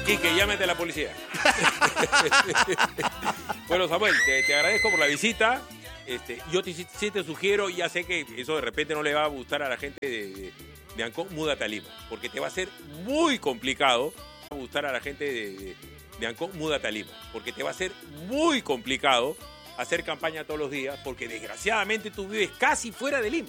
Quique, llámate a la policía. Bueno, Samuel, te agradezco por la visita. Yo sí te sugiero, ya sé que eso de repente no le va a gustar a la gente de Ancón, múdate a Lima, porque te va a ser muy complicado. Va a gustar a la gente de Ancón, múdate a Lima, porque te va a ser muy complicado hacer campaña todos los días, porque desgraciadamente tú vives casi fuera de Lima.